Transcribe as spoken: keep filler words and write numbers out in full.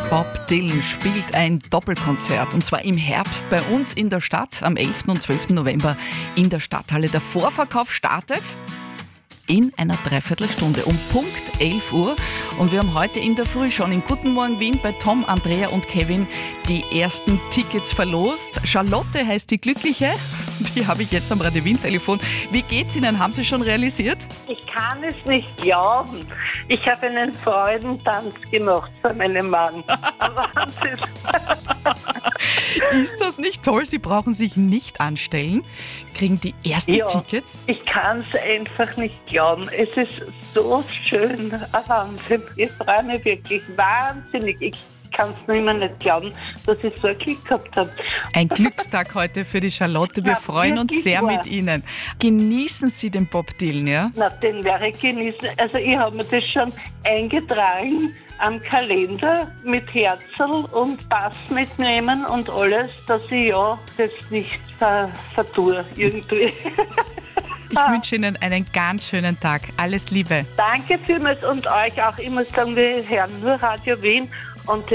Bob Dylan spielt ein Doppelkonzert und zwar im Herbst bei uns in der Stadt am elften und zwölften November in der Stadthalle. Der Vorverkauf startet in einer Dreiviertelstunde um Punkt elf Uhr und wir haben heute in der Früh schon in Guten Morgen Wien bei Tom, Andrea und Kevin die ersten Tickets verlost. Charlotte heißt die Glückliche, die habe ich jetzt am Radio Wien Telefon. Wie geht's Ihnen? Haben Sie schon realisiert? Ich kann es nicht glauben. Ich habe einen Freudentanz gemacht für meinen Mann. Wahnsinn. Ist das nicht toll? Sie brauchen sich nicht anstellen, kriegen die ersten Ja, Tickets. ich kann es einfach nicht glauben. Es ist so schön. Ein Wahnsinn. Ich freue mich wirklich wahnsinnig. Ich kann es nicht mehr nicht glauben, dass ich so ein Glück gehabt habe. Ein Glückstag heute für die Charlotte. Wir Ja, freuen uns wirklich sehr wahr. mit Ihnen. Genießen Sie den Bob Dylan, ja? Na, den werde ich genießen. Also ich habe mir das schon eingetragen am Kalender mit Herzl und Pass mitnehmen und alles, dass ich ja das nicht ver vertue irgendwie. Ich wünsche Ihnen einen ganz schönen Tag. Alles Liebe. Danke vielmals und euch auch. Ich muss sagen, wir hören nur Radio Wien und